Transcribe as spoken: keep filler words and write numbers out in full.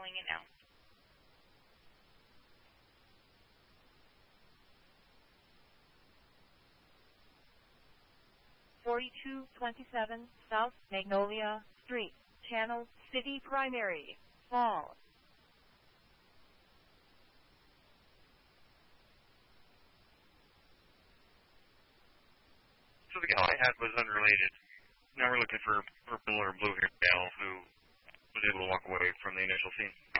calling it now. forty-two twenty-seven South Magnolia Street, Channel City Primary, Fall. So the gal I had was unrelated. Now we're looking for purple or blue-haired gal who was able to walk away from the initial scene.